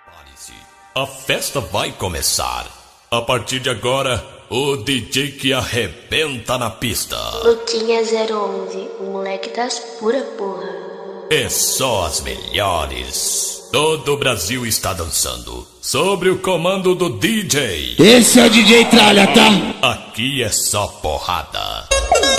Prepare-se, a festa vai começar. A partir de agora, o DJ que arrebenta na pista. Luquinha 011, o moleque das pura porra. É só as melhores. Todo o Brasil está dançando sobre o comando do DJ. Esse é o DJ Tralha, tá? Aqui é só porrada.